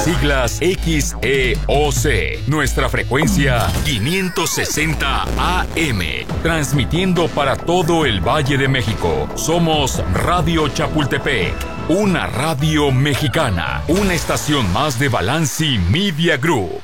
Siglas XEOC. Nuestra frecuencia 560 AM. Transmitiendo para todo el Valle de México. Somos Radio Chapultepec. Una radio mexicana. Una estación más de Balanci Media Group.